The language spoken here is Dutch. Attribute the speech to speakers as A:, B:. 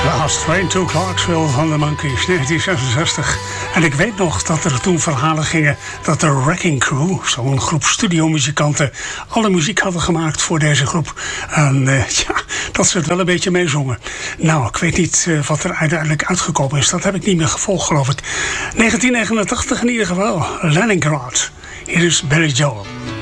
A: Last Train to Clarksville van de Monkees, 1966. En ik weet nog dat er toen verhalen gingen dat de Wrecking Crew, zo'n groep studiomuzikanten, alle muziek hadden gemaakt voor deze groep. En dat ze het wel een beetje meezongen. Nou, ik weet niet wat er uiteindelijk uitgekomen is. Dat heb ik niet meer gevolgd, geloof ik. 1989 in ieder geval. Leningrad. Hier is Billy Joel.